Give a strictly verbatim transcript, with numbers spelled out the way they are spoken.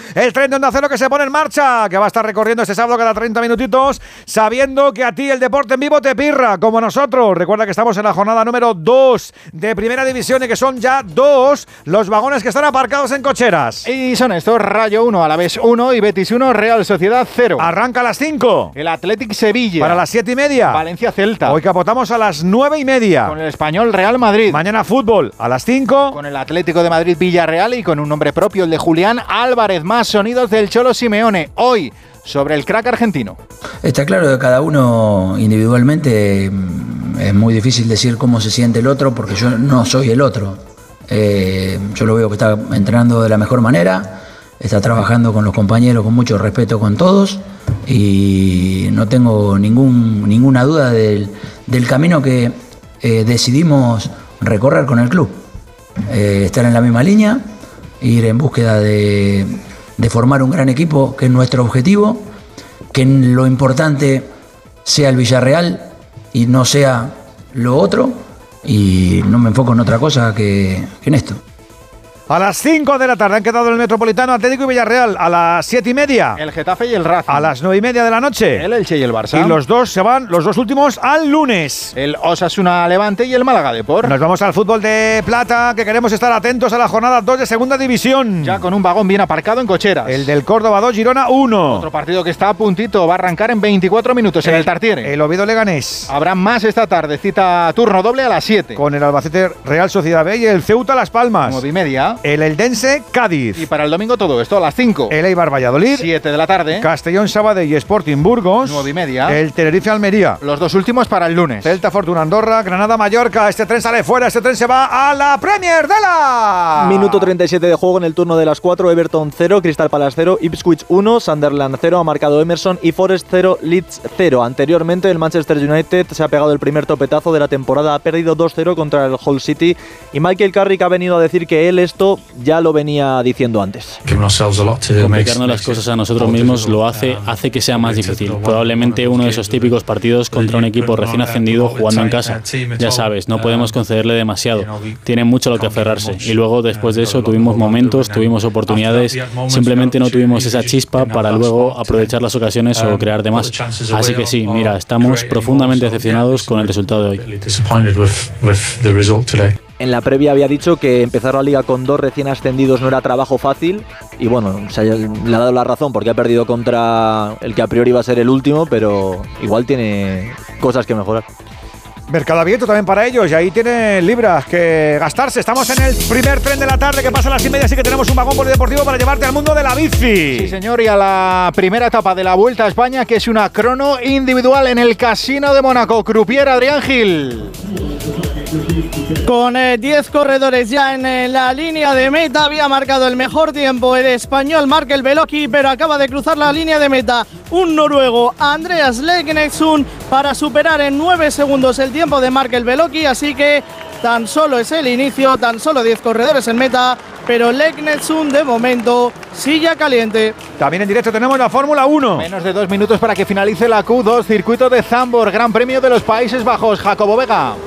el tren de Onda Cero que se pone en marcha, que va a estar recorriendo este sábado cada treinta minutitos, sabiendo que a ti el deporte en vivo te pirra, como nosotros. Recuerda que estamos en la jornada número dos de Primera División y que son ya dos los vagones que están aparcados en cocheras. Y son estos: Rayo uno, Alavés uno y Betis uno, Real Sociedad cero. Arranca a las cinco. El Athletic Sevilla. Para las siete y media. Valencia Celta. Hoy capotamos a las nueve y media. Con el Español Real Madrid. Mañana fútbol a las cinco. Con el Atlético de Madrid Villarreal y con un nombre propio, el de Julián Álvarez. Más sonidos del Cholo Simeone. Hoy, sobre el crack argentino. Está claro que cada uno individualmente es muy difícil decir cómo se siente el otro, porque yo no soy el otro. Eh, yo lo veo que está entrenando de la mejor manera, está trabajando con los compañeros con mucho respeto con todos y no tengo ningún, ninguna duda del, del camino que eh, decidimos recorrer con el club. Eh, estar en la misma línea, ir en búsqueda de, de formar un gran equipo, que es nuestro objetivo, que lo importante sea el Villarreal y no sea lo otro, y no me enfoco en otra cosa que, que en esto. A las cinco de la tarde han quedado el Metropolitano, Atlético y Villarreal. A las siete y media. El Getafe y el Racing. A las nueve y media de la noche. El Elche y el Barça. Y los dos se van, los dos últimos, al lunes. El Osasuna Levante y el Málaga Depor. Nos vamos al fútbol de plata, que queremos estar atentos a la jornada dos de Segunda División. Ya con un vagón bien aparcado en cocheras. El del Córdoba dos, Girona uno. Otro partido que está a puntito, va a arrancar en veinticuatro minutos el, en el Tartiere. El Oviedo Leganés. Habrá más esta tarde, cita turno doble a las siete. Con el Albacete Real Sociedad B y el Ceuta Las Palmas. nueve y media. El Eldense Cádiz. Y para el domingo todo esto a las cinco. El Eibar Valladolid. siete de la tarde. Castellón Sabadell y Sporting Burgos. nueve y media. El Tenerife Almería. Los dos últimos para el lunes. Celta Fortuna Andorra, Granada Mallorca. Este tren sale fuera, este tren se va a la Premier de la... Minuto treinta y siete de juego en el turno de las cuatro. Everton cero, Crystal Palace cero, Ipswich uno, Sunderland cero, ha marcado Emerson y Forest cero, Leeds cero. Anteriormente el Manchester United se ha pegado el primer topetazo de la temporada, ha perdido dos cero contra el Hull City y Michael Carrick ha venido a decir que él esto ya lo venía diciendo antes. Complicarnos las cosas a nosotros mismos lo hace, hace que sea más difícil. Probablemente uno de esos típicos partidos contra un equipo recién ascendido jugando en casa. Ya sabes, no podemos concederle demasiado. Tiene mucho a lo que aferrarse. Y luego, después de eso, tuvimos momentos, tuvimos oportunidades, simplemente no tuvimos esa chispa para luego aprovechar las ocasiones o crear de más. Así que sí, mira, estamos profundamente decepcionados con el resultado de hoy. En la previa había dicho que empezar la liga con dos recién ascendidos no era trabajo fácil y bueno, se le ha dado la razón porque ha perdido contra el que a priori iba a ser el último, pero igual tiene cosas que mejorar. Mercado abierto también para ellos y ahí tienen libras que gastarse. Estamos en el primer tren de la tarde que pasa a las y media, así que tenemos un vagón polideportivo para llevarte al mundo de la bici. Sí, señor, y a la primera etapa de la Vuelta a España, que es una crono individual en el Casino de Mónaco. Croupier Adrián Gil. Con diez eh, corredores ya en eh, la línea de meta, había marcado el mejor tiempo el español Markel Belocchi, pero acaba de cruzar la línea de meta un noruego, Andreas Leknessund, para superar en nueve segundos el tiempo de Markel Belocchi, así que tan solo es el inicio, tan solo diez corredores en meta, pero Leknessund de momento silla caliente. También en directo tenemos la Fórmula uno. Menos de dos minutos para que finalice la Q dos, circuito de Zandvoort, Gran Premio de los Países Bajos. Jacobo Vega.